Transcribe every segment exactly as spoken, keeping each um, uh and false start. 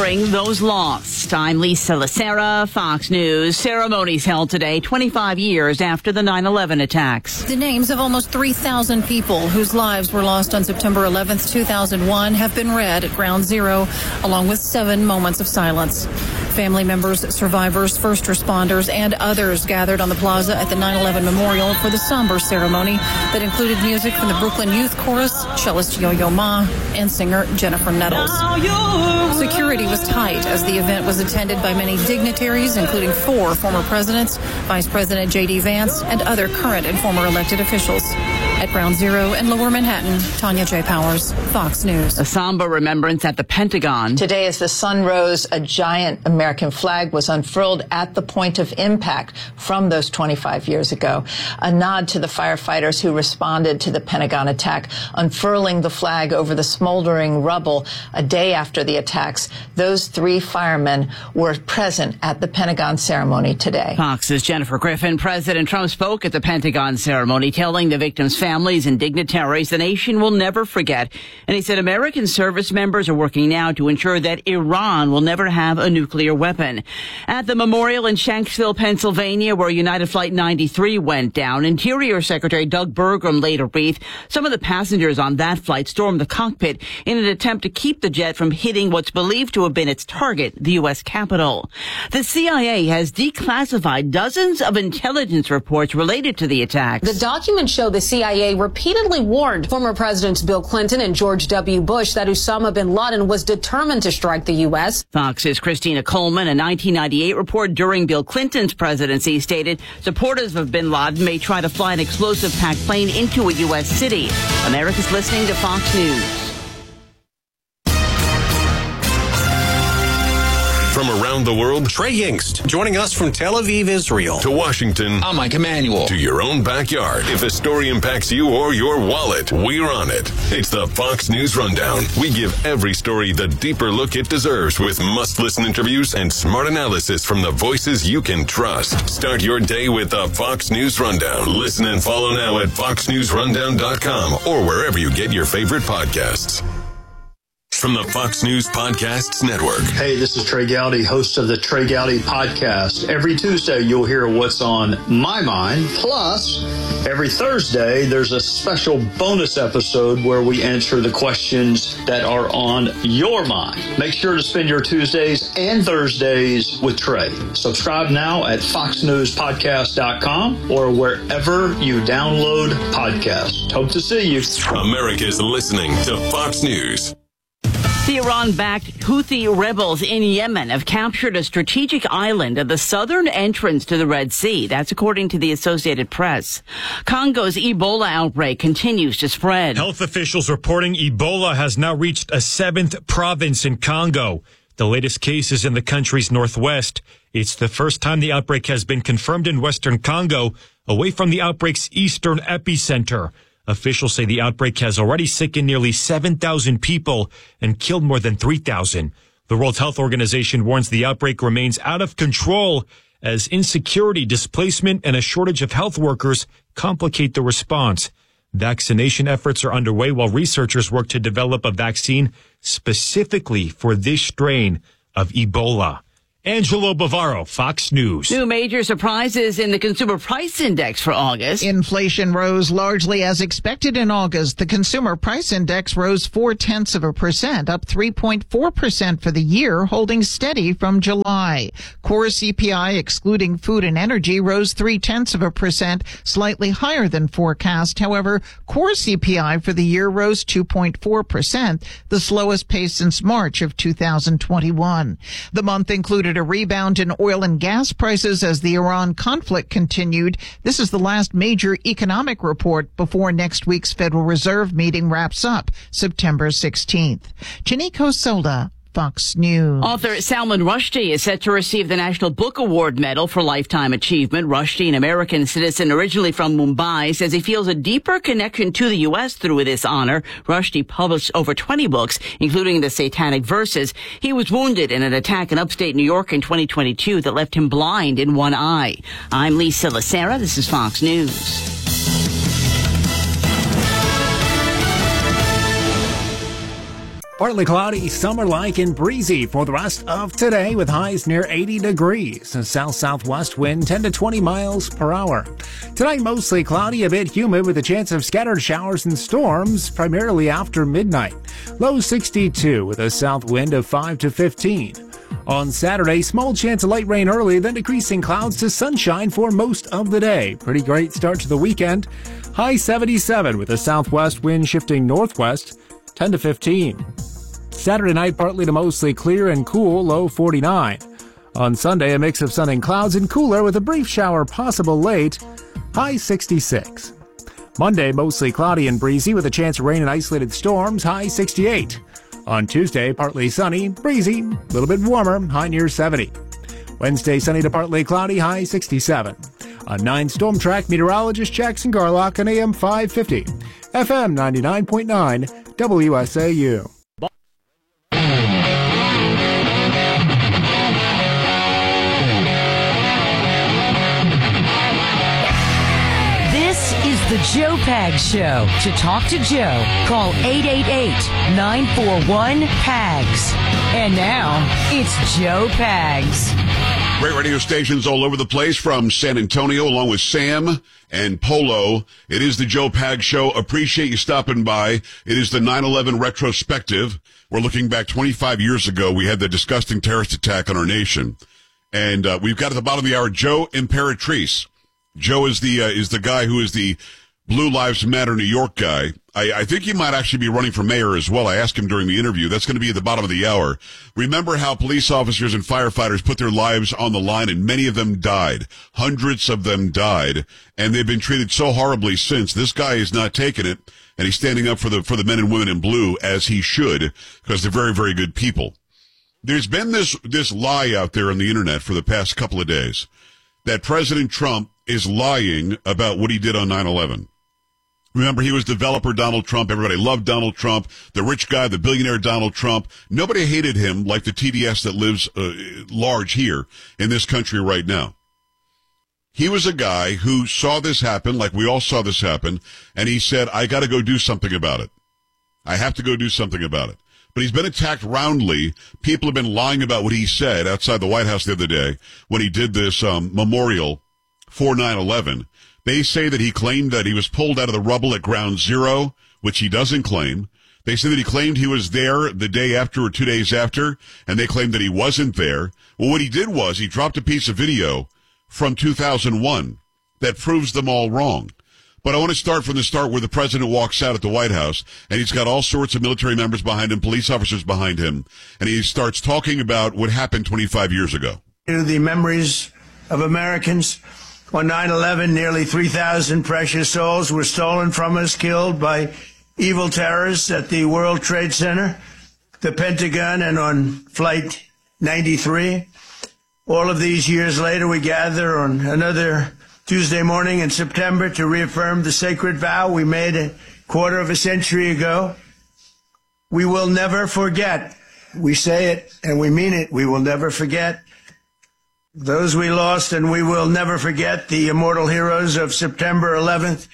remembering those lost. I'm Lisa Lacera, Fox News. Ceremonies held today, twenty-five years after the nine eleven attacks. The names of almost three thousand people whose lives were lost on September eleventh, two thousand one have been read at Ground Zero, along with seven moments of silence. Family members, survivors, first responders, and others gathered on the plaza at the nine eleven Memorial for the somber ceremony that included music from the Brooklyn Youth Chorus, cellist Yo-Yo Ma, and singer Jennifer Nettles. Security was tight as the event was attended by many dignitaries, including four former presidents, Vice President J D Vance, and other current and former elected officials. At Ground Zero in Lower Manhattan, Tanya J. Powers, Fox News. A somber remembrance at the Pentagon. Today, as the sun rose, a giant American flag was unfurled at the point of impact from those twenty-five years ago. A nod to the firefighters who responded to the Pentagon attack, unfurling the flag over the smoldering rubble a day after the attacks. Those three firemen were present at the Pentagon ceremony today. Fox's Jennifer Griffin. President Trump spoke at the Pentagon ceremony, telling the victims' families and dignitaries the nation will never forget. And he said American service members are working now to ensure that Iran will never have a nuclear weapon. At the memorial in Shanksville, Pennsylvania, where United Flight ninety-three went down, Interior Secretary Doug Burgum laid a wreath. Some of the passengers on that flight stormed the cockpit in an attempt to keep the jet from hitting what's believed to have been its target, the U S Capitol. The C I A has declassified dozens of intelligence reports related to the attacks. The documents show the C I A repeatedly warned former Presidents Bill Clinton and George W. Bush that Osama bin Laden was determined to strike the U S. Fox's Christina Coleman, a nineteen ninety-eight report during Bill Clinton's presidency, stated supporters of bin Laden may try to fly an explosive-packed plane into a U S city. America's listening to Fox News. From around the world, Trey Yingst, joining us from Tel Aviv, Israel. To Washington. I'm Mike Emanuel. To your own backyard. If a story impacts you or your wallet, we're on it. It's the Fox News Rundown. We give every story the deeper look it deserves with must-listen interviews and smart analysis from the voices you can trust. Start your day with the Fox News Rundown. Listen and follow now at fox news rundown dot com or wherever you get your favorite podcasts. From the Fox News Podcasts Network. Hey, this is Trey Gowdy, host of the Trey Gowdy Podcast. Every Tuesday, you'll hear what's on my mind. Plus, every Thursday, there's a special bonus episode where we answer the questions that are on your mind. Make sure to spend your Tuesdays and Thursdays with Trey. Subscribe now at fox news podcast dot com or wherever you download podcasts. Hope to see you. America's listening to Fox News. The Iran-backed Houthi rebels in Yemen have captured a strategic island at the southern entrance to the Red Sea. That's according to the Associated Press. Congo's Ebola outbreak continues to spread. Health officials reporting Ebola has now reached a seventh province in Congo. The latest case is in the country's northwest. It's the first time the outbreak has been confirmed in western Congo, away from the outbreak's eastern epicenter. Officials say the outbreak has already sickened nearly seven thousand people and killed more than three thousand. The World Health Organization warns the outbreak remains out of control as insecurity, displacement, and a shortage of health workers complicate the response. Vaccination efforts are underway while researchers work to develop a vaccine specifically for this strain of Ebola. Angelo Bavaro, Fox News. New major surprises in the Consumer Price Index for August. Inflation rose largely as expected in August. The Consumer Price Index rose four-tenths of a percent, up three point four percent for the year, holding steady from July. Core C P I, excluding food and energy, rose three-tenths of a percent, slightly higher than forecast. However, core C P I for the year rose two point four percent, the slowest pace since March of two thousand twenty-one. The month included a rebound in oil and gas prices as the Iran conflict continued. This is the last major economic report before next week's Federal Reserve meeting wraps up September sixteenth. Janiko Solda, Fox News. Author Salman Rushdie is set to receive the National Book Award Medal for Lifetime Achievement. Rushdie, an American citizen originally from Mumbai, says he feels a deeper connection to the U S through this honor. Rushdie published over twenty books, including The Satanic Verses. He was wounded in an attack in upstate New York in twenty twenty-two that left him blind in one eye. I'm Lisa Lacera. This is Fox News. Partly cloudy, summer-like, and breezy for the rest of today with highs near eighty degrees. A south-southwest wind ten to twenty miles per hour. Tonight, mostly cloudy, a bit humid with a chance of scattered showers and storms, primarily after midnight. Low sixty-two with a south wind of five to fifteen. On Saturday, small chance of light rain early, then decreasing clouds to sunshine for most of the day. Pretty great start to the weekend. High seventy-seven with a southwest wind shifting northwest, ten to fifteen. Saturday night, partly to mostly clear and cool, low forty-nine. On Sunday, a mix of sun and clouds and cooler with a brief shower possible late, high sixty-six. Monday, mostly cloudy and breezy with a chance of rain and isolated storms, high sixty-eight. On Tuesday, partly sunny, breezy, a little bit warmer, high near seventy. Wednesday, sunny to partly cloudy, high sixty-seven. On nine Storm Track, meteorologist Jackson Garlock on A M five fifty, F M ninety-nine point nine, W S A U. The Joe Pags Show. To talk to Joe, call eight eight eight, nine four one, P A G S. And now, it's Joe Pags. Great radio stations all over the place from San Antonio, along with Sam and Polo. It is the Joe Pags Show. Appreciate you stopping by. It is the nine eleven retrospective. We're looking back twenty-five years ago. We had the disgusting terrorist attack on our nation. And uh, we've got at the bottom of the hour, Joe Imperatrice. Joe is the uh, is the guy who is the Blue Lives Matter New York guy. I, I think he might actually be running for mayor as well. I asked him during the interview. That's going to be at the bottom of the hour. Remember how police officers and firefighters put their lives on the line, and many of them died. Hundreds of them died, and they've been treated so horribly since. This guy is not taking it, and he's standing up for the for the men and women in blue, as he should, because they're very, very good people. There's been this this lie out there on the internet for the past couple of days that President Trump is lying about what he did on nine eleven. Remember, he was developer Donald Trump. Everybody loved Donald Trump, the rich guy, the billionaire Donald Trump. Nobody hated him like the T D S that lives uh, large here in this country right now. He was a guy who saw this happen, like we all saw this happen, and he said, I got to go do something about it. I have to go do something about it. But he's been attacked roundly. People have been lying about what he said outside the White House the other day when he did this um, memorial for nine eleven. They say that he claimed that he was pulled out of the rubble at ground zero, which he doesn't claim. They say that he claimed he was there the day after or two days after, and they claimed that he wasn't there. Well, what he did was he dropped a piece of video from two thousand one that proves them all wrong. But I want to start from the start where the president walks out at the White House, and he's got all sorts of military members behind him, police officers behind him, and he starts talking about what happened twenty-five years ago. The memories of Americans. On nine eleven, nearly three thousand precious souls were stolen from us, killed by evil terrorists at the World Trade Center, the Pentagon, and on Flight ninety-three. All of these years later, we gather on another Tuesday morning in September to reaffirm the sacred vow we made a quarter of a century ago. We will never forget. We say it and we mean it. We will never forget those we lost, and we will never forget the immortal heroes of September eleventh,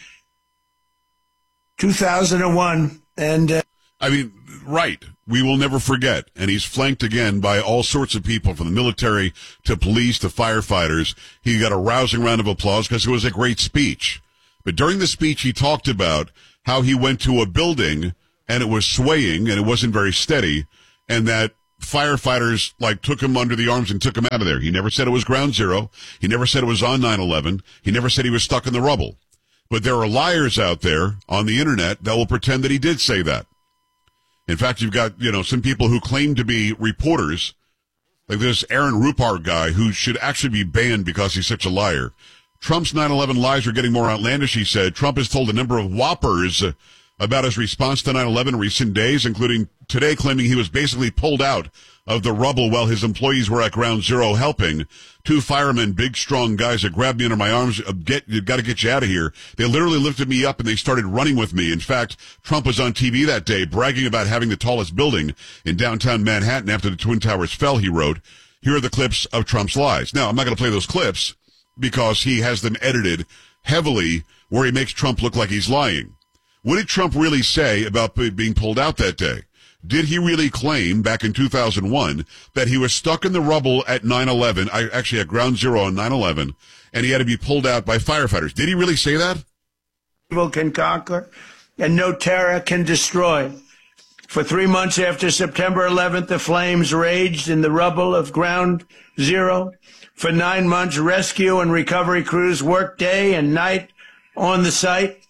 two thousand one. And uh, I mean, right. We will never forget. And he's flanked again by all sorts of people, from the military to police to firefighters. He got a rousing round of applause because it was a great speech. But during the speech, he talked about how he went to a building and it was swaying and it wasn't very steady, and that firefighters like took him under the arms and took him out of there. He never said it was ground zero. He never said it was on nine eleven. He never said he was stuck in the rubble. But there are liars out there on the internet that will pretend that he did say that. In fact, you've got, you know, some people who claim to be reporters, like this Aaron Rupar guy who should actually be banned because he's such a liar. Trump's nine eleven lies are getting more outlandish, he said. Trump has told a number of whoppers uh, about his response to nine eleven in recent days, including today claiming he was basically pulled out of the rubble while his employees were at ground zero helping. Two firemen, big, strong guys that grabbed me under my arms, uh, get, you got to get you out of here. They literally lifted me up and they started running with me. In fact, Trump was on T V that day bragging about having the tallest building in downtown Manhattan after the Twin Towers fell, he wrote. Here are the clips of Trump's lies. Now, I'm not going to play those clips because he has them edited heavily where he makes Trump look like he's lying. What did Trump really say about being pulled out that day? Did he really claim back in two thousand one that he was stuck in the rubble at nine eleven, actually at Ground Zero on nine eleven, and he had to be pulled out by firefighters? Did he really say that? Evil can conquer, and no terror can destroy. For three months after September eleventh, the flames raged in the rubble of Ground Zero. For nine months, rescue and recovery crews worked day and night on the site.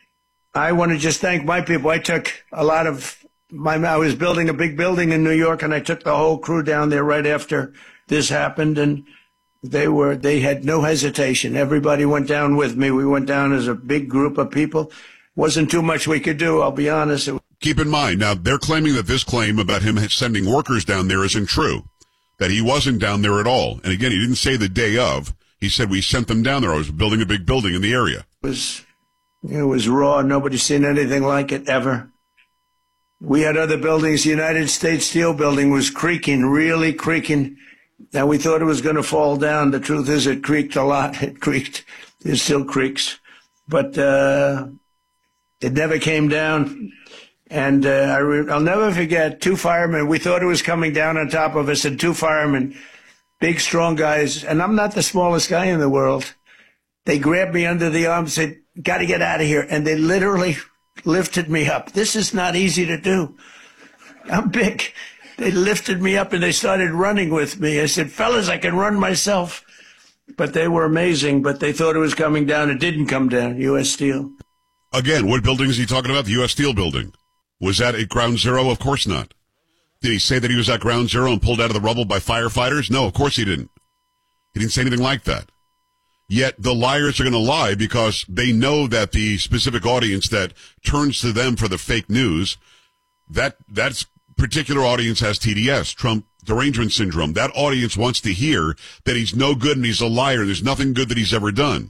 I want to just thank my people. I took a lot of my, I was building a big building in New York, and I took the whole crew down there right after this happened, and they were, they had no hesitation. Everybody went down with me. We went down as a big group of people. Wasn't too much we could do, I'll be honest. It Keep in mind, now, they're claiming that this claim about him sending workers down there isn't true, that he wasn't down there at all. And again, he didn't say the day of. He said, we sent them down there. I was building a big building in the area. It was, it was raw. Nobody's seen anything like it ever. We had other buildings. The United States Steel building was creaking, really creaking. And we thought it was going to fall down. The truth is it creaked a lot. It creaked. It still creaks. But uh, it never came down. And uh, I re- I'll never forget two firemen. We thought it was coming down on top of us, and two firemen, big, strong guys. And I'm not the smallest guy in the world. They grabbed me under the arm and said, got to get out of here. And they literally lifted me up. This is not easy to do. I'm big. They lifted me up and they started running with me. I said, fellas, I can run myself. But they were amazing, but they thought it was coming down. It didn't come down, U S Steel. Again, what building is he talking about? The U S Steel building. Was that at Ground Zero? Of course not. Did he say that he was at Ground Zero and pulled out of the rubble by firefighters? No, of course he didn't. He didn't say anything like that. Yet the liars are going to lie because they know that the specific audience that turns to them for the fake news, that that particular audience has T D S, Trump derangement syndrome. That audience wants to hear that he's no good and he's a liar. There's nothing good that he's ever done.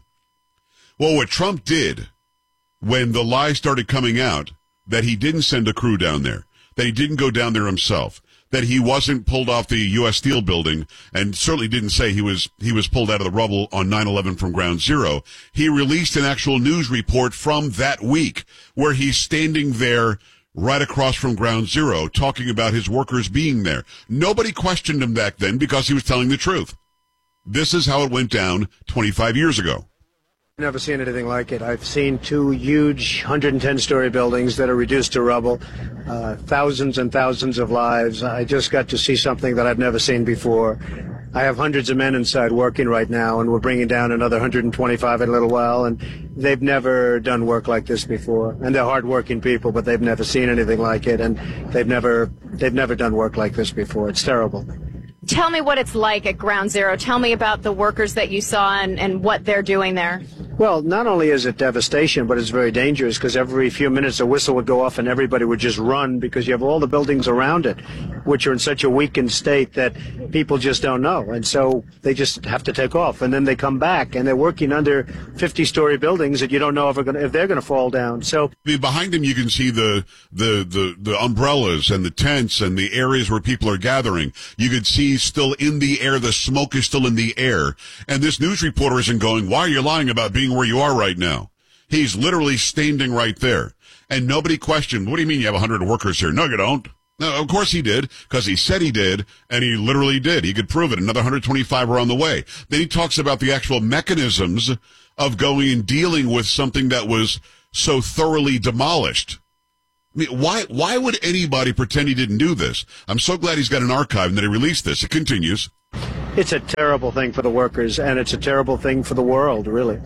Well, what Trump did when the lies started coming out, that he didn't send a crew down there, that he didn't go down there himself, that he wasn't pulled off the U S Steel building, and certainly didn't say he was he was pulled out of the rubble on nine eleven from Ground Zero. He released an actual news report from that week where he's standing there right across from Ground Zero talking about his workers being there. Nobody questioned him back then because he was telling the truth. This is how it went down twenty-five years ago. Never seen anything like it. I've seen two huge one hundred ten story buildings that are reduced to rubble, uh, thousands and thousands of lives. I just got to see something that I've never seen before. I have hundreds of men inside working right now, and we're bringing down another one hundred twenty-five in a little while, and they've never done work like this before. And they're hardworking people, but they've never seen anything like it, and they've never they've never done work like this before. It's terrible. Tell me what it's like at Ground Zero. Tell me about the workers that you saw and, and what they're doing there. Well, not only is it devastation, but it's very dangerous because every few minutes a whistle would go off and everybody would just run because you have all the buildings around it, which are in such a weakened state that people just don't know. And so they just have to take off. And then they come back and they're working under fifty-story buildings that you don't know if, gonna, if they're going to fall down. So I mean, behind him, you can see the, the, the, the umbrellas and the tents and the areas where people are gathering. You can see still in the air, the smoke is still in the air. And this news reporter isn't going, why are you lying about being where you are right now? He's literally standing right there. And nobody questioned, what do you mean you have one hundred workers here? No, you don't. No, of course he did, because he said he did, and he literally did. He could prove it. Another one hundred twenty-five are on the way. Then he talks about the actual mechanisms of going and dealing with something that was so thoroughly demolished. I mean, why, why would anybody pretend he didn't do this? I'm so glad he's got an archive and that he released this. It continues. It's a terrible thing for the workers, and it's a terrible thing for the world, really.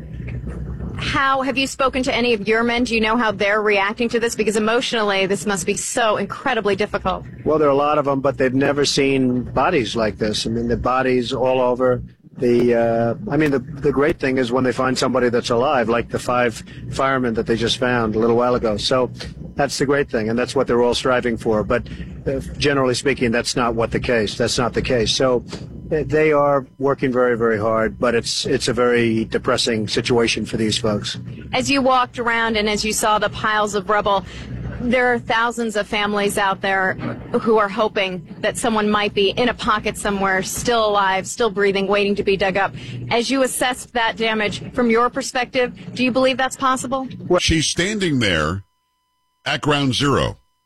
How have you spoken to any of your men? Do you know how they're reacting to this? Because emotionally, this must be so incredibly difficult. Well, there are a lot of them, but they've never seen bodies like this. I mean, the bodies all over. The, uh, I mean, the, the great thing is when they find somebody that's alive, like the five firemen that they just found a little while ago. So that's the great thing, and that's what they're all striving for. But uh, generally speaking, that's not what the case. That's not the case. So they are working very, very hard, but it's it's a very depressing situation for these folks. As you walked around and as you saw the piles of rubble, there are thousands of families out there who are hoping that someone might be in a pocket somewhere, still alive, still breathing, waiting to be dug up. As you assessed that damage from your perspective, do you believe that's possible? She's standing there at Ground Zero.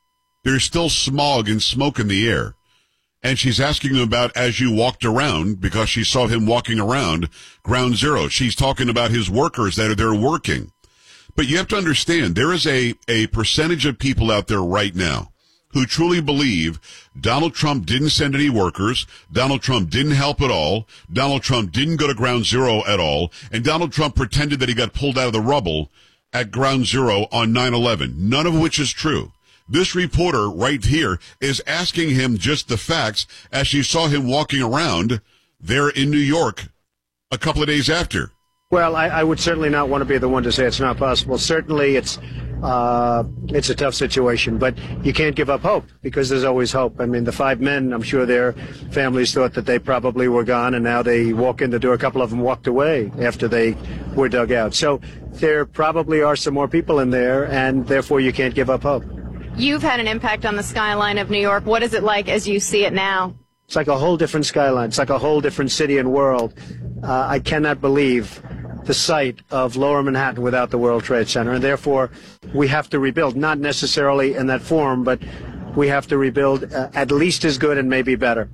There's still smog and smoke in the air. And she's asking him about as you walked around, because she saw him walking around Ground Zero. She's talking about his workers that are there working. But you have to understand, there is a, a percentage of people out there right now who truly believe Donald Trump didn't send any workers, Donald Trump didn't help at all, Donald Trump didn't go to Ground Zero at all, and Donald Trump pretended that he got pulled out of the rubble at Ground Zero on nine eleven, none of which is true. This reporter right here is asking him just the facts as she saw him walking around there in New York a couple of days after. Well, I, I would certainly not want to be the one to say it's not possible. Certainly it's uh, it's a tough situation, but you can't give up hope, because there's always hope. I mean, the five men, I'm sure their families thought that they probably were gone, and now they walk in the door. A couple of them walked away after they were dug out. So there probably are some more people in there, and therefore you can't give up hope. You've had an impact on the skyline of New York. What is it like as you see it now? It's like a whole different skyline. It's like a whole different city and world. Uh, I cannot believe the sight of Lower Manhattan without the World Trade Center, and therefore we have to rebuild, not necessarily in that form, but we have to rebuild uh, at least as good and maybe better.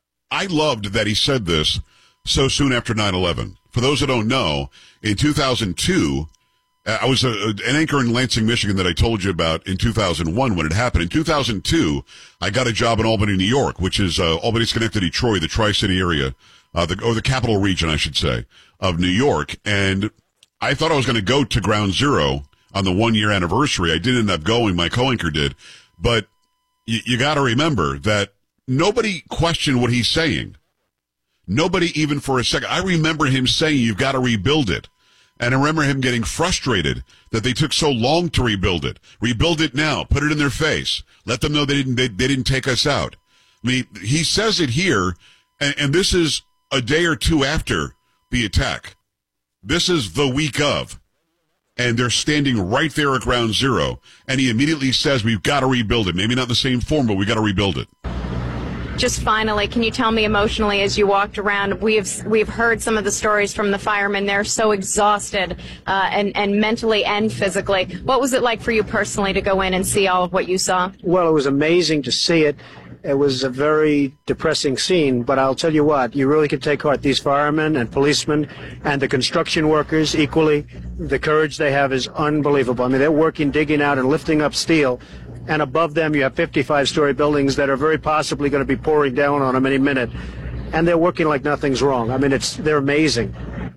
I loved that he said this so soon after nine eleven. For those that don't know, in two thousand two, uh, I was a, an anchor in Lansing, Michigan that I told you about in two thousand one when it happened. In two thousand two, I got a job in Albany, New York, which is uh, Albany, Schenectady, Troy, the Tri-City area, uh, the, or the capital region, I should say, of New York. And I thought I was going to go to Ground Zero on the one-year anniversary. I did end up going. My co-anchor did. But y- you got to remember that nobody questioned what he's saying. Nobody even for a second. I remember him saying, you've got to rebuild it. And I remember him getting frustrated that they took so long to rebuild it. Rebuild it now. Put it in their face. Let them know they didn't, they, they didn't take us out. I mean, he says it here, and, and this is a day or two after the attack. This is the week of. And they're standing right there at Ground Zero. And he immediately says, we've got to rebuild it. Maybe not in the same form, but we've got to rebuild it. Just finally, can you tell me emotionally as you walked around, we've we've heard some of the stories from the firemen. They're so exhausted uh, and, and mentally and physically. What was it like for you personally to go in and see all of what you saw? Well, it was amazing to see it. It was a very depressing scene, but I'll tell you what, you really could take heart. These firemen and policemen and the construction workers equally, the courage they have is unbelievable. I mean, they're working, digging out and lifting up steel. And above them, you have fifty-five story buildings that are very possibly going to be pouring down on them any minute. And they're working like nothing's wrong. I mean, it's they're amazing.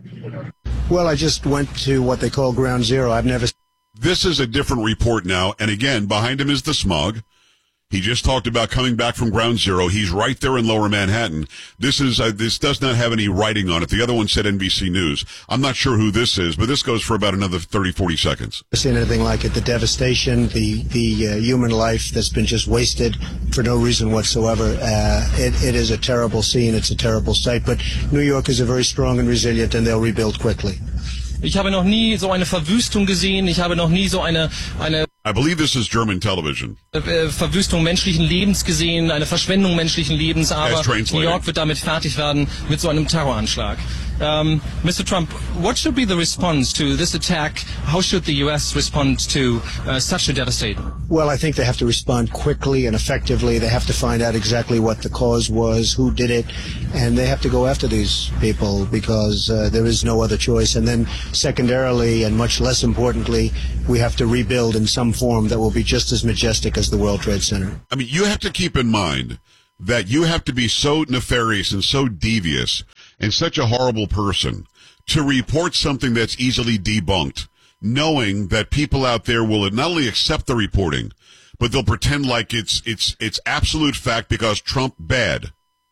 Well, I just went to what they call Ground Zero. I've never... This is a different report now. And again, behind him is the smog. He just talked about coming back from Ground Zero. He's right there in Lower Manhattan. This is uh, this does not have any writing on it. The other one said N B C News. I'm not sure who this is, but this goes for about another thirty, forty seconds. I've seen anything like it. The devastation, the the uh, human life that's been just wasted for no reason whatsoever. Uh, it, it is a terrible scene. It's a terrible sight. But New York is a very strong and resilient, and they'll rebuild quickly. Ich habe noch nie so eine Verwüstung gesehen. Ich habe noch nie so eine eine I believe this is German television. Verwüstung menschlichen Lebens gesehen, eine Verschwendung menschlichen Lebens, aber New York wird damit fertig werden mit so einem Terroranschlag. Um, Mister Trump, what should be the response to this attack? How should the U S respond to uh, such a devastation? Well, I think they have to respond quickly and effectively. They have to find out exactly what the cause was, who did it, and they have to go after these people because uh, there is no other choice. And then secondarily, and much less importantly, we have to rebuild in some form that will be just as majestic as the World Trade Center. I mean, you have to keep in mind that you have to be so nefarious and so devious and such a horrible person to report something that's easily debunked, knowing that people out there will not only accept the reporting, but they'll pretend like it's it's it's absolute fact because Trump bad.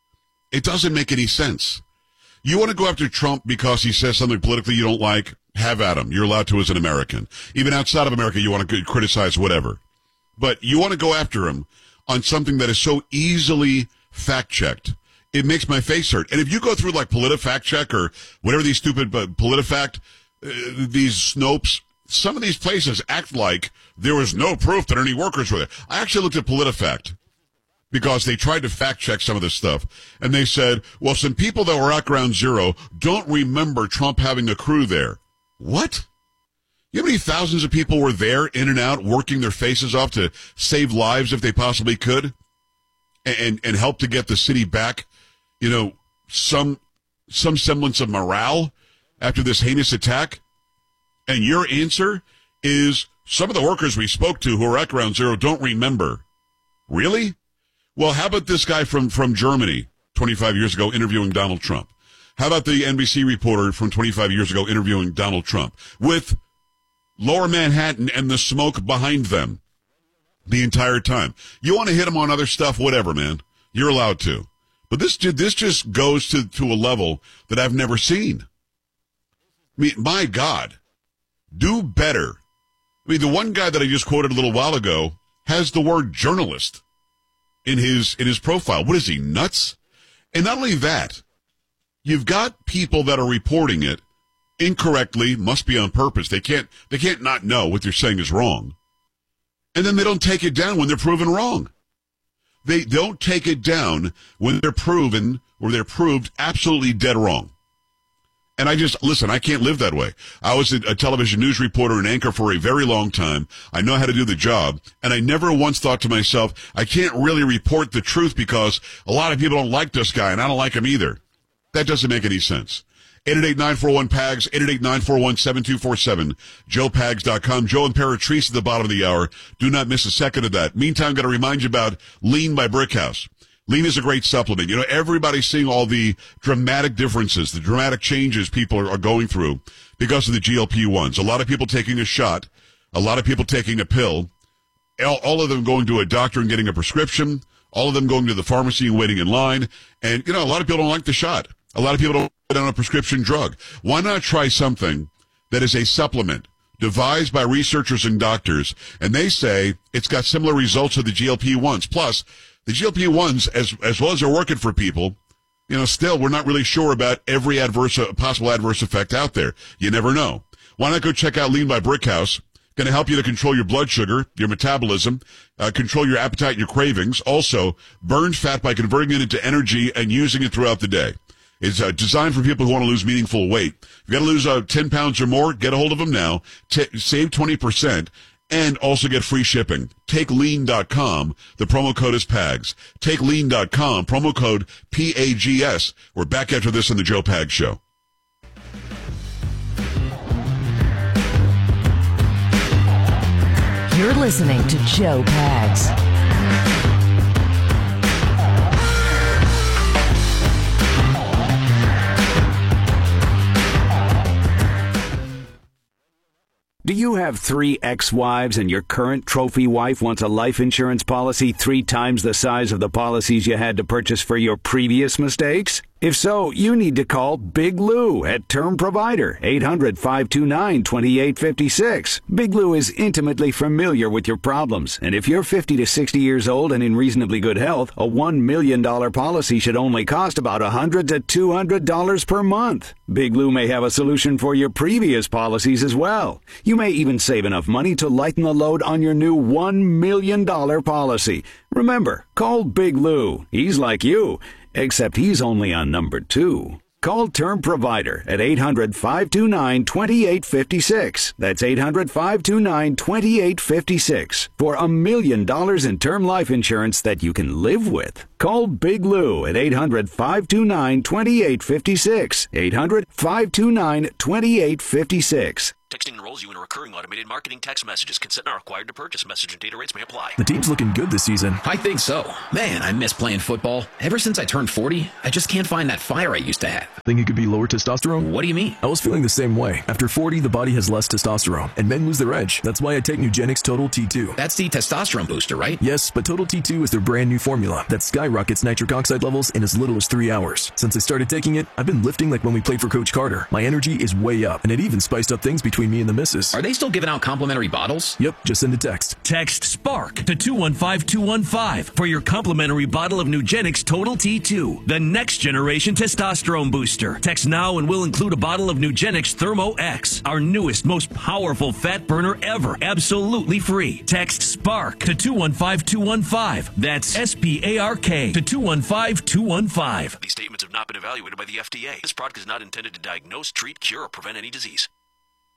It doesn't make any sense. You want to go after Trump because he says something politically you don't like? Have at him. You're allowed to as an American. Even outside of America, you want to criticize whatever. But you want to go after him on something that is so easily fact-checked. It makes my face hurt. And if you go through like PolitiFact Check or whatever these stupid uh, PolitiFact, uh, these Snopes, some of these places act like there was no proof that any workers were there. I actually looked at PolitiFact because they tried to fact-check some of this stuff. And they said, well, some people that were at Ground Zero don't remember Trump having a crew there. What? You know how many thousands of people were there, in and out, working their faces off to save lives if they possibly could, and and help to get the city back, you know, some some semblance of morale after this heinous attack? And your answer is some of the workers we spoke to who are at Ground Zero don't remember. Really? Well, how about this guy from, from Germany twenty-five years ago interviewing Donald Trump? How about the N B C reporter from twenty-five years ago interviewing Donald Trump with Lower Manhattan and the smoke behind them the entire time? You want to hit them on other stuff, whatever, man. You're allowed to. But this this just goes to, to a level that I've never seen. I mean, my God, do better. I mean, the one guy that I just quoted a little while ago has the word journalist in his in his profile. What is he, nuts? And not only that, you've got people that are reporting it incorrectly, must be on purpose. They can't they can't not know what they're saying is wrong. And then they don't take it down when they're proven wrong. They don't take it down when they're proven or they're proved absolutely dead wrong. And I just, listen, I can't live that way. I was a, a television news reporter and anchor for a very long time. I know how to do the job. And I never once thought to myself, I can't really report the truth because a lot of people don't like this guy and I don't like him either. That doesn't make any sense. eight eight eight, nine four one, P A G S, eight eight eight, nine four one, seven two four seven, joe pags dot com. Joe and Paratrice at the bottom of the hour. Do not miss a second of that. Meantime, got to remind you about Lean by Brickhouse. Lean is a great supplement. You know, everybody's seeing all the dramatic differences, the dramatic changes people are, are going through because of the G L P ones. A lot of people taking a shot, a lot of people taking a pill, all, all of them going to a doctor and getting a prescription, all of them going to the pharmacy and waiting in line. And, you know, a lot of people don't like the shot. A lot of people don't put on a prescription drug. Why not try something that is a supplement devised by researchers and doctors, and they say it's got similar results to the G L P ones. Plus, the G L P ones, as as well as they're working for people, you know, still we're not really sure about every adverse uh, possible adverse effect out there. You never know. Why not go check out Lean by Brickhouse? Going to help you to control your blood sugar, your metabolism, uh, control your appetite and your cravings. Also, burn fat by converting it into energy and using it throughout the day. It's uh, designed for people who want to lose meaningful weight. If you got to lose uh, ten pounds or more, get a hold of them now. T- save twenty percent. And also get free shipping. Take lean dot com. The promo code is P A G S. Take lean dot com. Promo code P A G S. We're back after this on the Joe Pags Show. You're listening to Joe Pags. Do you have three ex-wives and your current trophy wife wants a life insurance policy three times the size of the policies you had to purchase for your previous mistakes? If so, you need to call Big Lou at Term Provider, eight hundred, five two nine, two eight five six. Big Lou is intimately familiar with your problems, and if you're fifty to sixty years old and in reasonably good health, a one million dollars policy should only cost about one hundred to two hundred dollars per month. Big Lou may have a solution for your previous policies as well. You may even save enough money to lighten the load on your new one million dollars policy. Remember, call Big Lou. He's like you, except he's only on number two. Call Term Provider at eight hundred, five two nine, two eight five six. That's eight hundred, five two nine, two eight five six for a million dollars in term life insurance that you can live with. Call Big Lou at eight hundred, five two nine, two eight five six. eight hundred, five two nine, two eight five six. Texting enrolls you in a recurring automated marketing text messages. Consent not required to purchase. Message and data rates may apply. The team's looking good this season. I think so. Man, I miss playing football. Ever since I turned forty, I just can't find that fire I used to have. Think it could be lower testosterone? What do you mean? I was feeling the same way. After forty, the body has less testosterone, and men lose their edge. That's why I take Nugenix Total T two. That's the testosterone booster, right? Yes, but Total T two is their brand new formula that skyrockets nitric oxide levels in as little as three hours. Since I started taking it, I've been lifting like when we played for Coach Carter. My energy is way up, and it even spiced up things between me and the missus. Are they still giving out complimentary bottles? Yep, just send a text. Text SPARK to two one five two one five for your complimentary bottle of Nugenix Total T two, the next generation testosterone booster. Text now and we'll include a bottle of Nugenix Thermo X, our newest, most powerful fat burner ever, absolutely free. Text SPARK to two one five two one five. That's S P A R K to two one five two one five. These statements have not been evaluated by the F D A. This product is not intended to diagnose, treat, cure, or prevent any disease.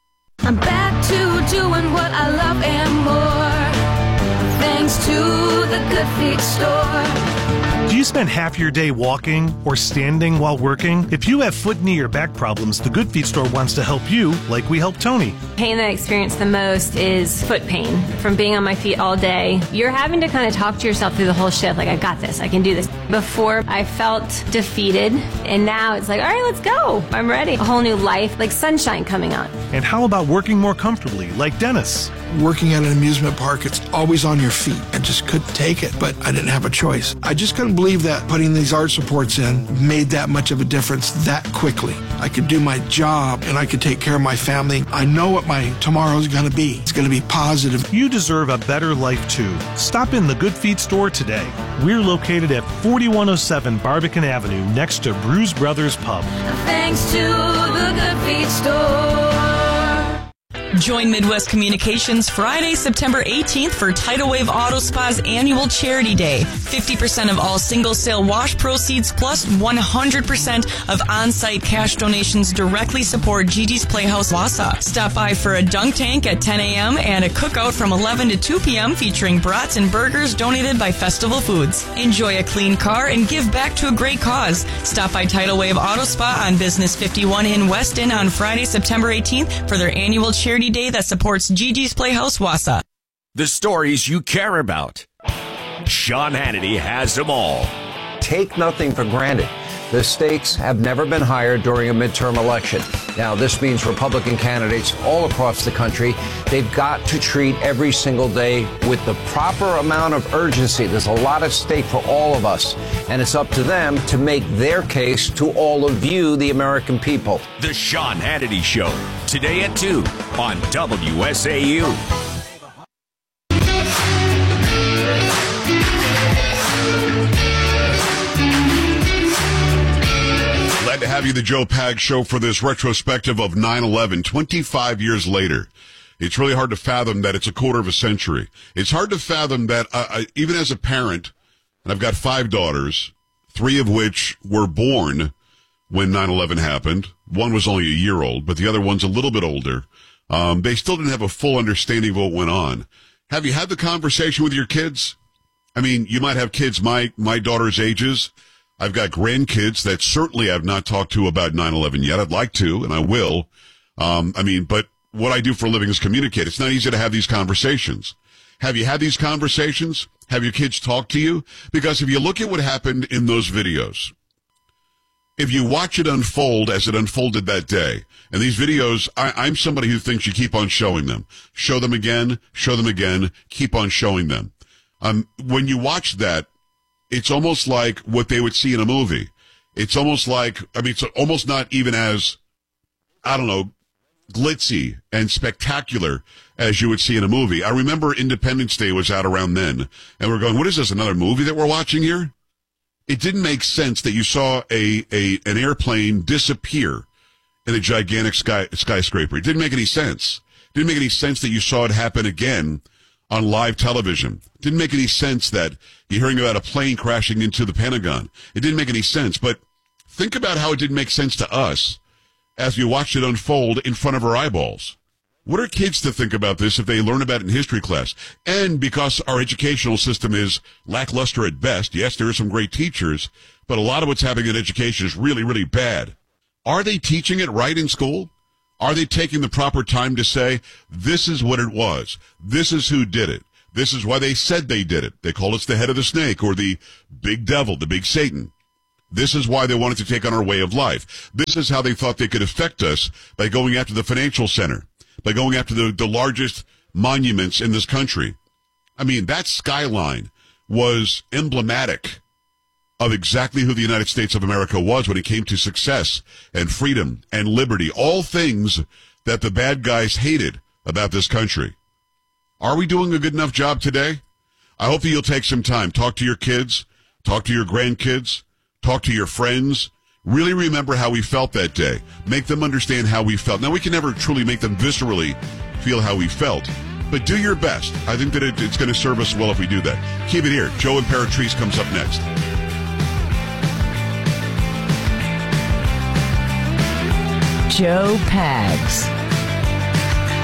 I'm back to doing what I love and more, thanks to the Good Feet store. Do you spend half your day walking or standing while working? If you have foot, knee, or back problems, the Good Feet store wants to help you like we helped Tony. Pain that I experience the most is foot pain from being on my feet all day. You're having to kind of talk to yourself through the whole shift, like, I got this, I can do this. Before, I felt defeated, and now it's like, all right, let's go. I'm ready. A whole new life, like sunshine coming on. And how about working more comfortably, like Dennis? Working at an amusement park, it's always on your feet. I just couldn't take it, but I didn't have a choice. I just couldn't believe that putting these arch supports in made that much of a difference that quickly. I could do my job and I could take care of my family. I know what my tomorrow's going to be. It's going to be positive. You deserve a better life too. Stop in the Good Feet store today. We're located at forty-one oh seven Barbican Avenue next to Bruise Brothers Pub. Thanks to the Good Feet store. Join Midwest Communications Friday, September eighteenth for Tidal Wave Auto Spa's annual Charity Day. fifty percent of all single sale wash proceeds plus one hundred percent of on-site cash donations directly support Gigi's Playhouse Wausau. Stop by for a dunk tank at ten a.m. and a cookout from eleven to two p.m. featuring brats and burgers donated by Festival Foods. Enjoy a clean car and give back to a great cause. Stop by Tidal Wave Auto Spa on Business fifty-one in Weston on Friday, September eighteenth for their annual Charity Day that supports Gigi's Playhouse Wausau. The stories you care about. Sean Hannity has them all. Take nothing for granted. The stakes have never been higher during a midterm election. Now, this means Republican candidates all across the country, they've got to treat every single day with the proper amount of urgency. There's a lot at stake for all of us, and it's up to them to make their case to all of you, the American people. The Sean Hannity Show, today at two on W S A U. Glad to have you, the Joe Pag Show, for this retrospective of nine eleven, twenty-five years later. It's really hard to fathom that it's a quarter of a century. It's hard to fathom that, uh, I, even as a parent, and I've got five daughters, three of which were born when nine eleven happened. One was only a year old, but the other one's a little bit older. Um, they still didn't have a full understanding of what went on. Have you had the conversation with your kids? I mean, you might have kids my, my daughter's ages. I've got grandkids that certainly I've not talked to about nine eleven yet. I'd like to, and I will. Um, I mean, but what I do for a living is communicate. It's not easy to have these conversations. Have you had these conversations? Have your kids talked to you? Because if you look at what happened in those videos, if you watch it unfold as it unfolded that day, and these videos, I, I'm somebody who thinks you keep on showing them. Show them again, show them again, keep on showing them. Um, when you watch that, it's almost like what they would see in a movie. It's almost like, I mean, it's almost not even as, I don't know, glitzy and spectacular as you would see in a movie. I remember Independence Day was out around then, and we're going, what is this, another movie that we're watching here? It didn't make sense that you saw a, a an airplane disappear in a gigantic sky, skyscraper. It didn't make any sense. It didn't make any sense that you saw it happen again on live television. It didn't make any sense that you're hearing about a plane crashing into the Pentagon. It didn't make any sense. But think about how it didn't make sense to us as we watched it unfold in front of our eyeballs. What are kids to think about this if they learn about it in history class? And because our educational system is lackluster at best, yes, there are some great teachers, but a lot of what's happening in education is really, really bad. Are they teaching it right in school? Are they taking the proper time to say, this is what it was, this is who did it, this is why they said they did it? They call us the head of the snake or the big devil, the big Satan. This is why they wanted to take on our way of life. This is how they thought they could affect us, by going after the financial center, by going after the, the largest monuments in this country. I mean, that skyline was emblematic of exactly who the United States of America was when it came to success and freedom and liberty, all things that the bad guys hated about this country. Are we doing a good enough job today? I hope that you'll take some time. Talk to your kids, talk to your grandkids, talk to your friends. Really remember how we felt that day. Make them understand how we felt. Now, we can never truly make them viscerally feel how we felt, but do your best. I think that it, it's going to serve us well if we do that. Keep it here. Joe Imperatrice comes up next. Joe Pags.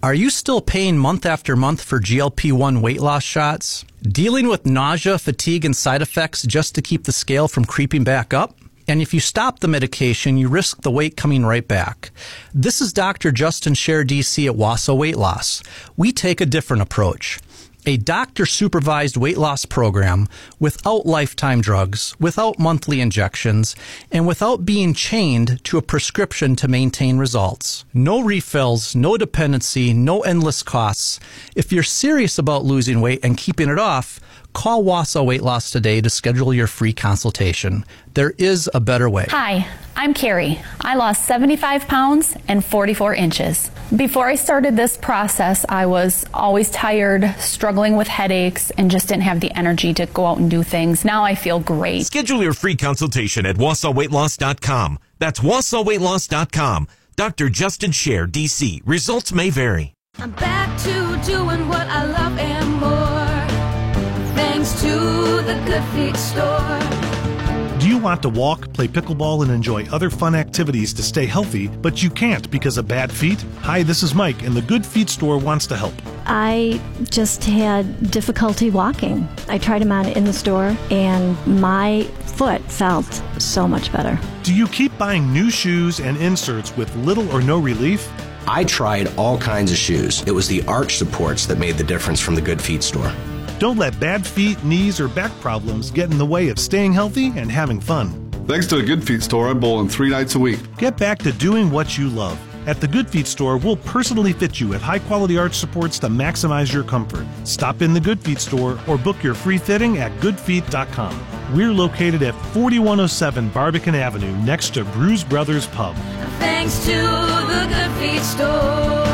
Are you still paying month after month for G L P one weight loss shots? Dealing with nausea, fatigue, and side effects just to keep the scale from creeping back up? And if you stop the medication, you risk the weight coming right back. This is Doctor Justin Scher, D C at Wausau Weight Loss. We take a different approach. A doctor-supervised weight loss program without lifetime drugs, without monthly injections, and without being chained to a prescription to maintain results. No refills, no dependency, no endless costs. If you're serious about losing weight and keeping it off, call Wausau Weight Loss today to schedule your free consultation. There is a better way. Hi, I'm Carrie. I lost seventy-five pounds and forty-four inches. Before I started this process, I was always tired, struggling with headaches, and just didn't have the energy to go out and do things. Now I feel great. Schedule your free consultation at wausau weight loss dot com. That's wausau weight loss dot com. Doctor Justin Scher, D C. Results may vary. I'm back to doing what I love and more. Thanks to the Good Feet store. Do you want to walk, play pickleball, and enjoy other fun activities to stay healthy, but you can't because of bad feet? Hi, this is Mike, and the Good Feet store wants to help. I just had difficulty walking. I tried them on in the store, and my foot felt so much better. Do you keep buying new shoes and inserts with little or no relief? I tried all kinds of shoes. It was the arch supports that made the difference from the Good Feet store. Don't let bad feet, knees, or back problems get in the way of staying healthy and having fun. Thanks to the Good Feet store, I'm bowling three nights a week. Get back to doing what you love. At the Good Feet store, we'll personally fit you with high-quality arch supports to maximize your comfort. Stop in the Good Feet store or book your free fitting at good feet dot com. We're located at forty-one oh seven Barbican Avenue next to Bruise Brothers Pub. Thanks to the Good Feet store.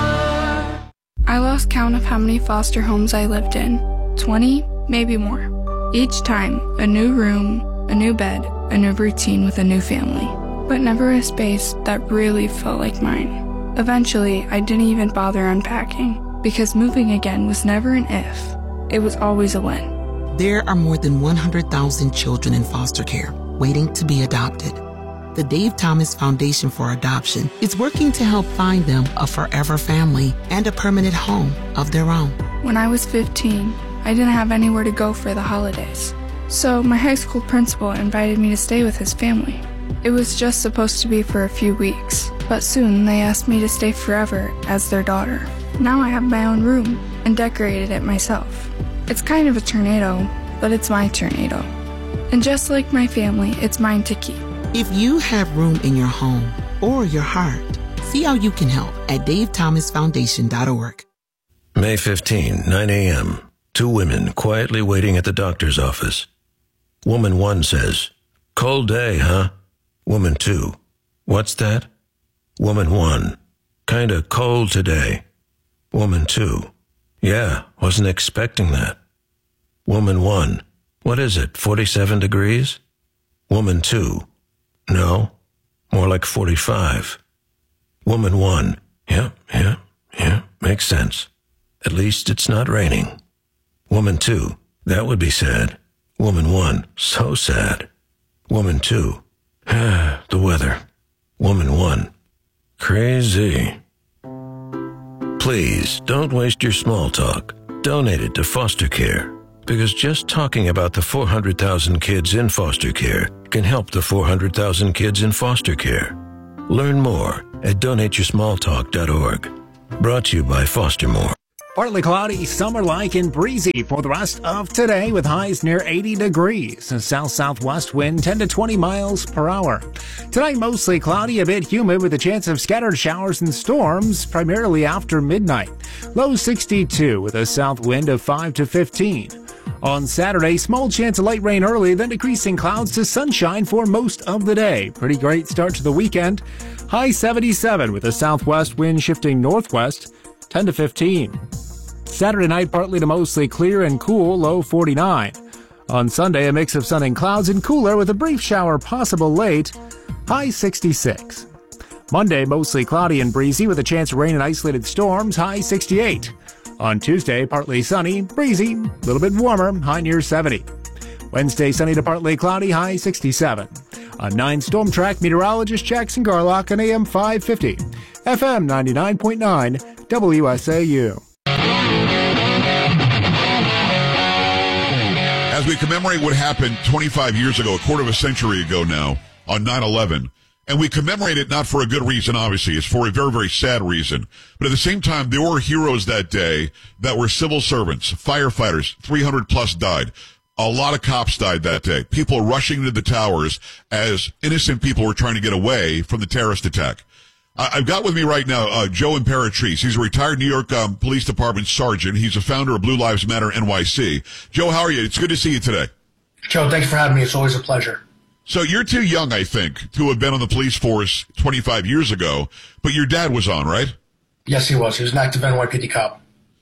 I lost count of how many foster homes I lived in. twenty, maybe more. Each time, a new room, a new bed, a new routine with a new family. But never a space that really felt like mine. Eventually, I didn't even bother unpacking, because moving again was never an if. It was always a when. There are more than one hundred thousand children in foster care waiting to be adopted. The Dave Thomas Foundation for Adoption is working to help find them a forever family and a permanent home of their own. When I was fifteen, I didn't have anywhere to go for the holidays. So my high school principal invited me to stay with his family. It was just supposed to be for a few weeks, but soon they asked me to stay forever as their daughter. Now I have my own room and decorated it myself. It's kind of a tornado, but it's my tornado. And just like my family, it's mine to keep. If you have room in your home or your heart, see how you can help at dave thomas foundation dot org. May fifteenth, nine a.m. Two women quietly waiting at the doctor's office. Woman one says, "Cold day, huh?" Woman two, "What's that?" Woman one, "Kinda cold today." Woman two, "Yeah, wasn't expecting that." Woman one, "What is it, forty-seven degrees?" Woman two, "No, more like forty-five." Woman one, "Yeah, yeah, yeah, makes sense. At least it's not raining." Woman two, "That would be sad." Woman one, "So sad." Woman two, "Ah, the weather." Woman one, "Crazy." Please don't waste your small talk. Donate it to foster care, because just talking about the four hundred thousand kids in foster care can help the four hundred thousand kids in foster care. Learn more at donate your small talk dot org. Brought to you by Foster More. Partly cloudy, summer-like and breezy for the rest of today with highs near eighty degrees. A south-southwest wind ten to twenty miles per hour. Tonight mostly cloudy, a bit humid with a chance of scattered showers and storms, primarily after midnight. Low sixty-two with a south wind of five to fifteen. On Saturday, small chance of light rain early, then decreasing clouds to sunshine for most of the day. Pretty great start to the weekend. High seventy-seven with a southwest wind shifting northwest, ten to fifteen. Saturday night, partly to mostly clear and cool, low forty-nine. On Sunday, a mix of sun and clouds and cooler with a brief shower possible late, high sixty-six. Monday, mostly cloudy and breezy with a chance of rain and isolated storms, high sixty-eight. On Tuesday, partly sunny, breezy, a little bit warmer, high near seventy. Wednesday, sunny to partly cloudy, high sixty-seven. On nine Storm Track, meteorologist Jackson Garlock on A M five fifty. F M ninety-nine point nine, W S A U. As we commemorate what happened twenty-five years ago, a quarter of a century ago now, on nine eleven, and we commemorate it not for a good reason, obviously. It's for a very, very sad reason. But at the same time, there were heroes that day that were civil servants, firefighters, three hundred plus died. A lot of cops died that day. People rushing into the towers as innocent people were trying to get away from the terrorist attack. I've got with me right now uh, Joe Imperatrice. He's a retired New York um, Police Department sergeant. He's a founder of Blue Lives Matter N Y C. Joe, how are you? It's good to see you today. Joe, thanks for having me. It's always a pleasure. So you're too young, I think, to have been on the police force twenty-five years ago, but your dad was on, right? Yes, he was. He was an active N Y P D cop.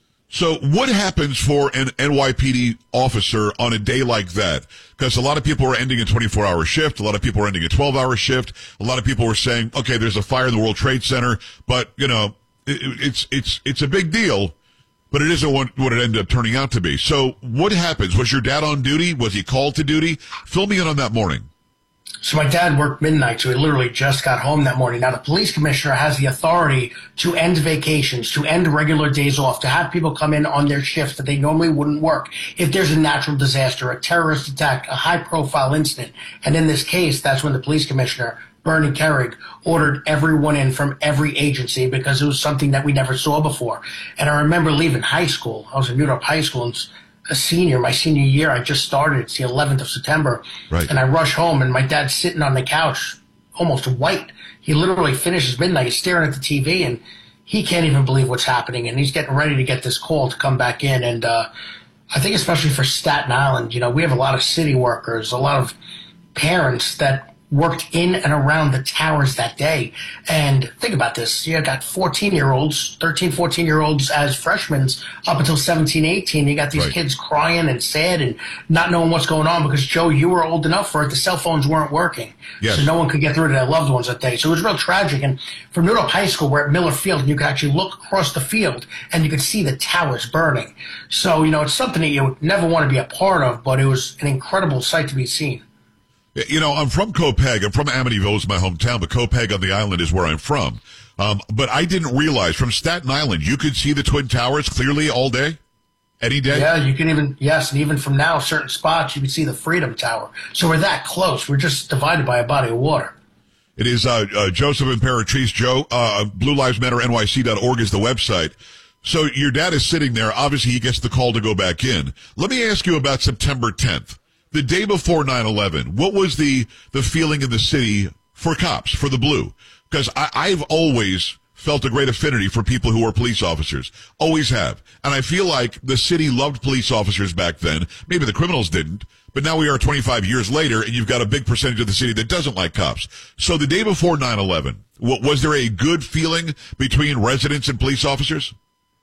So what happens for an N Y P D officer on a day like that? Because a lot of people are ending a twenty-four hour shift. A lot of people are ending a twelve hour shift. A lot of people were saying, okay, there's a fire in the World Trade Center, but, you know, it, it's it's it's a big deal, but it isn't what, what it ended up turning out to be. So what happens? Was your dad on duty? Was he called to duty? Fill me in on that morning. So my dad worked midnight, so he literally just got home that morning. Now, the police commissioner has the authority to end vacations, to end regular days off, to have people come in on their shifts that they normally wouldn't work if there's a natural disaster, a terrorist attack, a high-profile incident. And in this case, that's when the police commissioner, Bernie Kerik, ordered everyone in from every agency because it was something that we never saw before. And I remember leaving high school. I was in New York High School, and a senior, my senior year, I just started. It's the eleventh of September. Right. And I rush home, and my dad's sitting on the couch, almost white. He literally finishes midnight. He's staring at the T V, and he can't even believe what's happening. And he's getting ready to get this call to come back in. And uh, I think especially for Staten Island, you know, we have a lot of city workers, a lot of parents that worked in and around the towers that day. And think about this. You got fourteen-year-olds, thirteen, fourteen-year-olds as freshmen up until seventeen, eighteen. You got these Right. kids crying and sad and not knowing what's going on because, Joe, you were old enough for it. The cell phones weren't working. Yes. So no one could get through to their loved ones that day. So it was real tragic. And from New York High School, we're at Miller Field, and you could actually look across the field and you could see the towers burning. So, you know, it's something that you would never want to be a part of, but it was an incredible sight to be seen. You know, I'm from Copiague. I'm from Amityville, is my hometown, but Copiague on the island is where I'm from. Um, but I didn't realize from Staten Island you could see the Twin Towers clearly all day, any day. Yeah, you can even, yes, and even from now, certain spots you can see the Freedom Tower. So we're that close. We're just divided by a body of water. It is uh, uh, Joseph Imperatrice. Joe, uh, Blue Lives Matter N Y C dot org is the website. So your dad is sitting there. Obviously, he gets the call to go back in. Let me ask you about September tenth. The day before nine eleven, what was the, the feeling in the city for cops, for the blue? Because I've always felt a great affinity for people who are police officers. Always have. And I feel like the city loved police officers back then. Maybe the criminals didn't. But now we are twenty-five years later, and you've got a big percentage of the city that doesn't like cops. So the day before nine eleven, was there a good feeling between residents and police officers?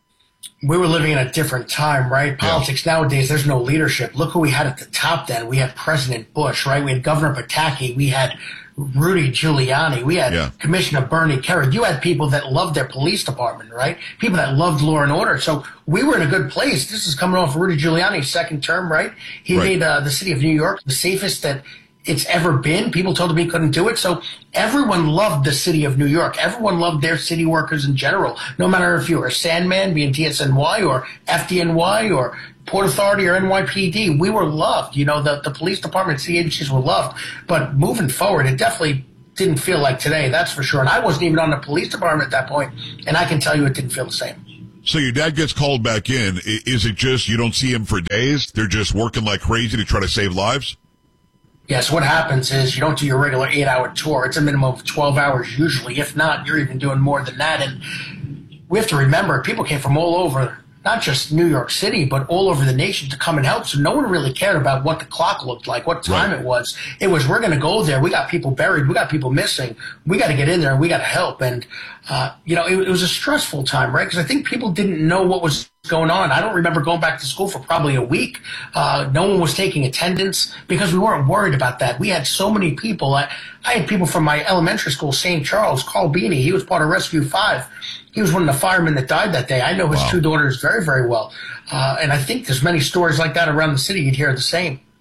We were living in a different time, right? Politics yeah. nowadays, there's no leadership. Look who we had at the top then. We had President Bush, right? We had Governor Pataki. We had Rudy Giuliani. We had yeah. Commissioner Bernie Kerik. You had people that loved their police department, right? People that loved law and order. So we were in a good place. This is coming off Rudy Giuliani's second term, right? He right. made uh, the city of New York the safest that it's ever been. People told him he couldn't do it. So everyone loved the city of New York. Everyone loved their city workers in general, no matter if you were a Sandman, being T S N Y, or F D N Y, or Port Authority, or N Y P D. We were loved. You know, the, the police department, city agencies were loved. But moving forward, it definitely didn't feel like today, that's for sure. And I wasn't even on the police department at that point, and I can tell you it didn't feel the same. So your dad gets called back in. Is it just you don't see him for days? They're just working like crazy to try to save lives? Yes, what happens is you don't do your regular eight-hour tour. It's a minimum of twelve hours usually. If not, you're even doing more than that. And we have to remember, people came from all over, not just New York City, but all over the nation to come and help. So no one really cared about what the clock looked like, what time right. it was. It was, we're going to go there. We got people buried. We got people missing. We got to get in there and we got to help. And, uh, you know, it, it was a stressful time, right? Because I think people didn't know what was going on. I don't remember going back to school for probably a week. Uh, no one was taking attendance because we weren't worried about that. We had so many people. I, I had people from my elementary school, Saint Charles, Carl Beanie. He was part of Rescue five. He was one of the firemen that died that day. I know his wow. two daughters very, very well. Uh, and I think there's many stories like that around the city. You'd hear the same.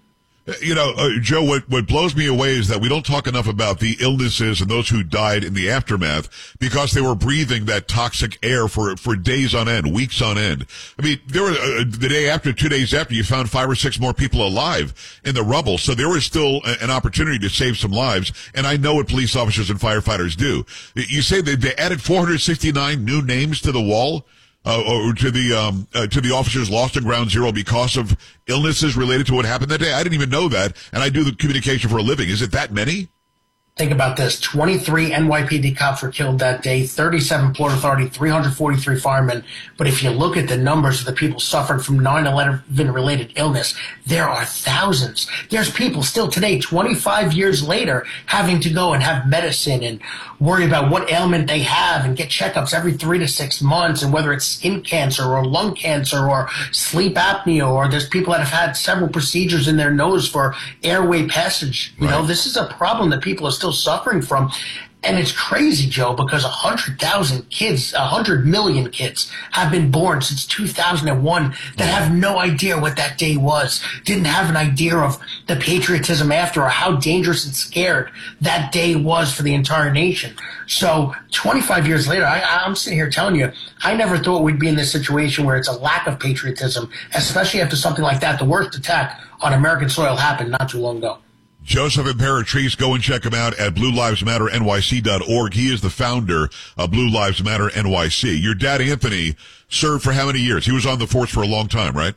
You know, uh, Joe, what, what blows me away is that we don't talk enough about the illnesses and those who died in the aftermath because they were breathing that toxic air for for days on end, weeks on end. I mean, there were uh, the day after, two days after, you found five or six more people alive in the rubble. So there was still a, an opportunity to save some lives. And I know what police officers and firefighters do. You say they, they added four hundred sixty-nine new names to the wall? Uh, or to the um, uh, to the officers lost in Ground Zero because of illnesses related to what happened that day. I didn't even know that, and I do the communication for a living. Is it that many? Think about this. twenty-three N Y P D cops were killed that day, thirty-seven Port Authority, three hundred forty-three firemen. But if you look at the numbers of the people suffering from nine eleven-related illness, there are thousands. There's people still today, twenty-five years later, having to go and have medicine and worry about what ailment they have and get checkups every three to six months, and whether it's skin cancer or lung cancer or sleep apnea, or there's people that have had several procedures in their nose for airway passage. You right. know, this is a problem that people are still suffering from. And it's crazy, Joe, because one hundred thousand kids, one hundred million kids have been born since two thousand one that have no idea what that day was, didn't have an idea of the patriotism after or how dangerous and scared that day was for the entire nation. So twenty-five years later, I, I'm sitting here telling you, I never thought we'd be in this situation where it's a lack of patriotism, especially after something like that. The worst attack on American soil happened not too long ago. Joseph Imperatrice, go and check him out at blue lives matter N Y C dot org. He is the founder of Blue Lives Matter N Y C. Your dad, Anthony, served for how many years? He was on the force for a long time, right?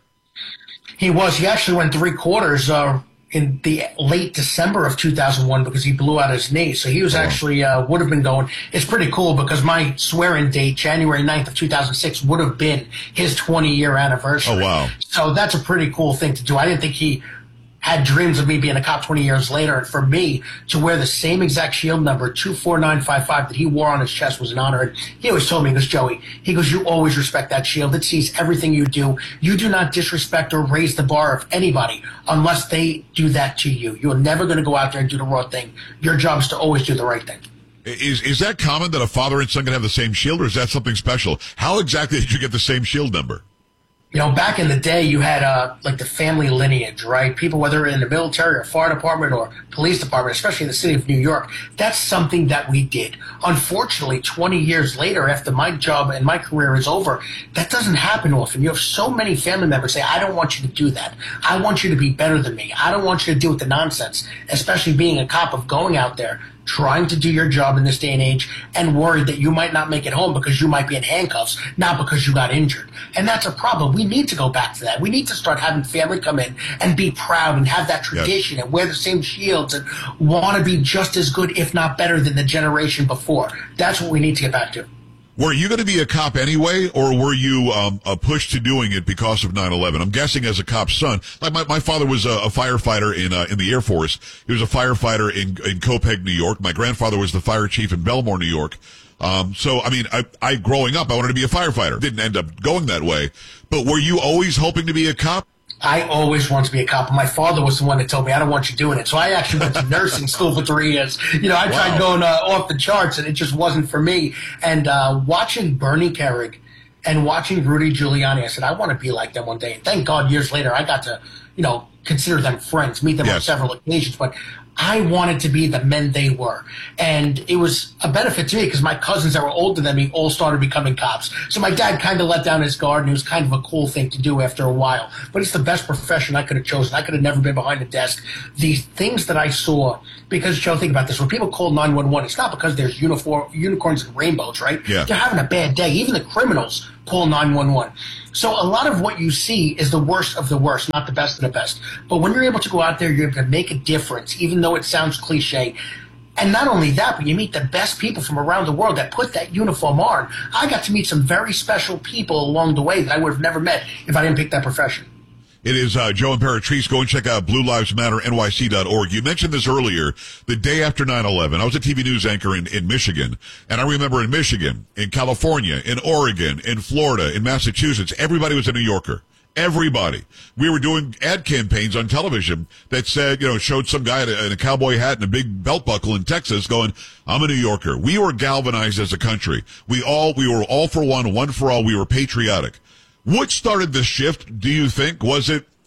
He was. He actually went three quarters uh, in the late December of two thousand one because he blew out his knee. So he was oh. actually, uh, would have been going. It's pretty cool because my swearing date, January ninth of two thousand six, would have been his twenty-year anniversary. Oh, wow. So that's a pretty cool thing to do. I didn't think he had dreams of me being a cop twenty years later, and for me to wear the same exact shield number, two four nine five five, that he wore on his chest was an honor. And he always told me, he goes, Joey, he goes, you always respect that shield. It sees everything you do. You do not disrespect or raise the bar of anybody unless they do that to you. You're never going to go out there and do the wrong thing. Your job is to always do the right thing. Is is that common that a father and son can have the same shield, or is that something special? How exactly did you get the same shield number? You know, back in the day, you had, uh, like, the family lineage, right? People, whether in the military or fire department or police department, especially in the city of New York, that's something that we did. Unfortunately, twenty years later, after my job and my career is over, that doesn't happen often. You have so many family members say, I don't want you to do that. I want you to be better than me. I don't want you to deal with the nonsense, especially being a cop, of going out there, trying to do your job in this day and age, and worried that you might not make it home because you might be in handcuffs, not because you got injured. And that's a problem. We need to go back to that. We need to start having family come in and be proud and have that tradition yes. and wear the same shields and want to be just as good, if not better, than the generation before. That's what we need to get back to. Were you going to be a cop anyway, or were you um, uh, pushed to doing it because of nine eleven? I'm guessing as a cop's son. Like my, my father was a, a firefighter in uh, in the Air Force. He was a firefighter in in Copeg, New York. My grandfather was the fire chief in Belmore, New York. Um, so, I mean, I, I growing up, I wanted to be a firefighter. Didn't end up going that way. But were you always hoping to be a cop? I always wanted to be a cop. My father was the one that told me, I don't want you doing it. So I actually went to nursing school for three years. You know, I wow. tried going uh, off the charts, and it just wasn't for me. And uh, watching Bernie Kerik and watching Rudy Giuliani, I said, I want to be like them one day. And thank God years later I got to, you know, consider them friends, meet them yes. on several occasions. But I wanted to be the men they were. And it was a benefit to me because my cousins that were older than me all started becoming cops. So my dad kind of let down his guard, and it was kind of a cool thing to do after a while. But it's the best profession I could have chosen. I could have never been behind a desk. The things that I saw, because, Joe, think about this. When people call nine one one, it's not because there's uniform, unicorns and rainbows, right? Yeah. They're having a bad day. Even the criminals call nine one one. So a lot of what you see is the worst of the worst, not the best of the best. But when you're able to go out there, you're able to make a difference, even though it sounds cliche. And not only that, but you meet the best people from around the world that put that uniform on. I got to meet some very special people along the way that I would have never met if I didn't pick that profession. It is uh, Joe Imperatrice. Go and check out blue lives matter N Y C dot org. You mentioned this earlier, the day after nine eleven. I was a T V news anchor in, in Michigan, and I remember in Michigan, in California, in Oregon, in Florida, in Massachusetts, everybody was a New Yorker. Everybody. We were doing ad campaigns on television that said, you know, showed some guy in a, in a cowboy hat and a big belt buckle in Texas going, I'm a New Yorker. We were galvanized as a country. We all, we were all for one, one for all. We were patriotic. What started this shift, do you think? Was it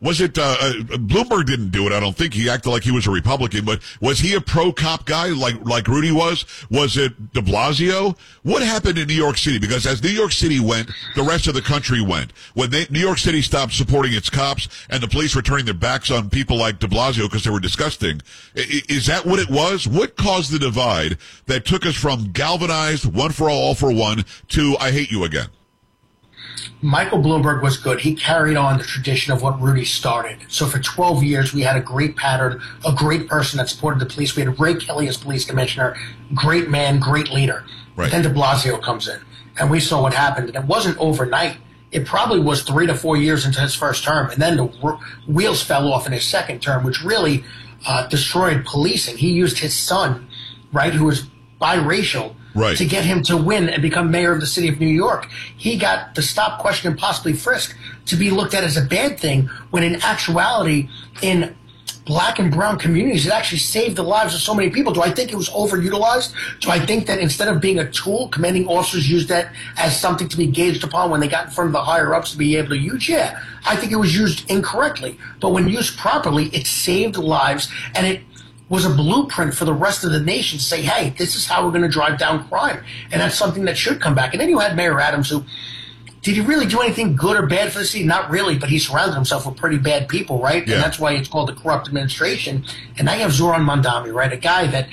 Was it, uh, uh, Bloomberg didn't do it, I don't think. He acted like he was a Republican, but was he a pro-cop guy like, like Rudy was? Was it de Blasio? What happened in New York City? Because as New York City went, the rest of the country went. When they, New York City stopped supporting its cops and the police were turning their backs on people like de Blasio because they were disgusting, is that what it was? What caused the divide that took us from galvanized, one for all, all for one, to I hate you again? Michael Bloomberg was good. He carried on the tradition of what Rudy started. So for twelve years, we had a great pattern, a great person that supported the police. We had Ray Kelly as police commissioner, great man, great leader. Right. Then de Blasio comes in, and we saw what happened. And it wasn't overnight. It probably was three to four years into his first term, and then the wheels fell off in his second term, which really uh, destroyed policing. He used his son, right, who was biracial, right, to get him to win and become mayor of the city of New York. He got the stop, question, and possibly frisk to be looked at as a bad thing, when in actuality, in black and brown communities, it actually saved the lives of so many people. Do I think it was overutilized? Do I think that instead of being a tool, commanding officers used that as something to be gauged upon when they got in front of the higher-ups to be able to use? Yeah, I think it was used incorrectly. But when used properly, it saved lives, and it was a blueprint for the rest of the nation to say, hey, this is how we're going to drive down crime. And that's something that should come back. And then you had Mayor Adams, who, did he really do anything good or bad for the city? Not really, but he surrounded himself with pretty bad people, right? Yeah. And that's why it's called the corrupt administration. And now you have Zoran Mondami, right? A guy that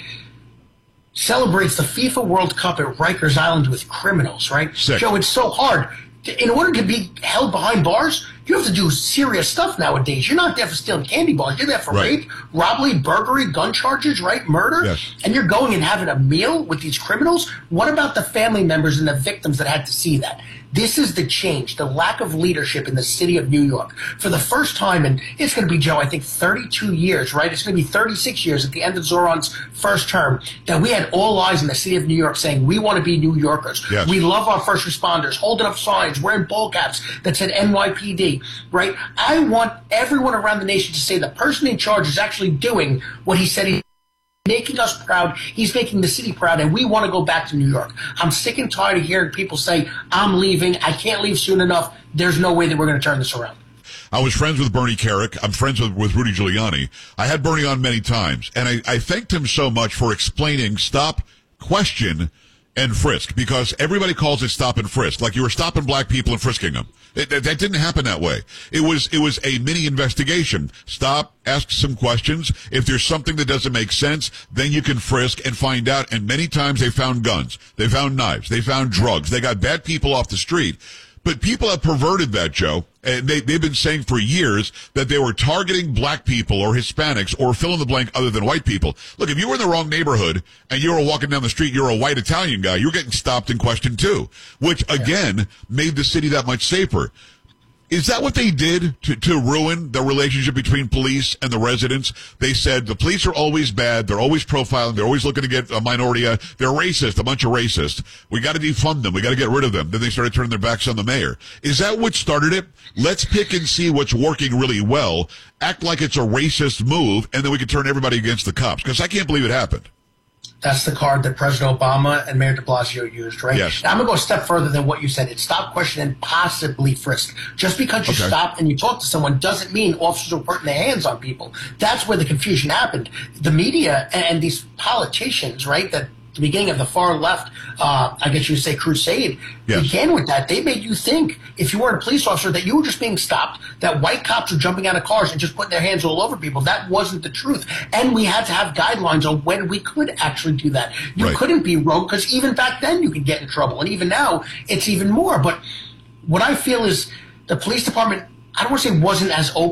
celebrates the FIFA World Cup at Rikers Island with criminals, right? Sick. Joe, it's so hard. In order to be held behind bars, you have to do serious stuff nowadays. You're not there for stealing candy bars. You're there for right. rape, robbery, burglary, gun charges, right? Murder. Yes. And you're going and having a meal with these criminals. What about the family members and the victims that had to see that? This is the change, the lack of leadership in the city of New York. For the first time, and it's going to be, Joe, I think thirty-two years, right? It's going to be thirty-six years at the end of Zoran's first term, that we had all eyes in the city of New York saying, we want to be New Yorkers. Yes. We love our first responders, holding up signs, wearing ball caps that said N Y P D, right? I want everyone around the nation to say the person in charge is actually doing what he said he making us proud. He's making the city proud, and we want to go back to New York. I'm sick and tired of hearing people say, I'm leaving. I can't leave soon enough. There's no way that we're going to turn this around. I was friends with Bernie Kerik. I'm friends with, with Rudy Giuliani. I had Bernie on many times, and I, I thanked him so much for explaining stop, question, and frisk, because everybody calls it stop and frisk, like you were stopping black people and frisking them. It, that, that didn't happen that way. It was it was a mini investigation. Stop, ask some questions. If there's something that doesn't make sense, then you can frisk and find out. And many times they found guns, they found knives, they found drugs, they got bad people off the street. But people have perverted that, Joe. And they, they've been saying for years that they were targeting black people or Hispanics or fill in the blank other than white people. Look, if you were in the wrong neighborhood and you were walking down the street, you're a white Italian guy, you're getting stopped and questioned too, which again made the city that much safer. Is that what they did to, to ruin the relationship between police and the residents? They said the police are always bad. They're always profiling. They're always looking to get a minority. Uh, they're racist, a bunch of racists. We got to defund them. We got to get rid of them. Then they started turning their backs on the mayor. Is that what started it? Let's pick and see what's working really well, act like it's a racist move, and then we can turn everybody against the cops. Because I can't believe it happened. That's the card that President Obama and Mayor de Blasio used, right? Yes. Now, I'm going to go a step further than what you said. It's stop, question, and possibly frisk. Just because you okay. stop and you talk to someone doesn't mean officers are putting their hands on people. That's where the confusion happened. The media and these politicians, right, that the beginning of the far left, uh, I guess you would say crusade, yes. began with that. They made you think, if you weren't a police officer, that you were just being stopped, that white cops were jumping out of cars and just putting their hands all over people. That wasn't the truth. And we had to have guidelines on when we could actually do that. You right. couldn't be rogue, because even back then you could get in trouble. And even now, it's even more. But what I feel is the police department, I don't want to say wasn't as open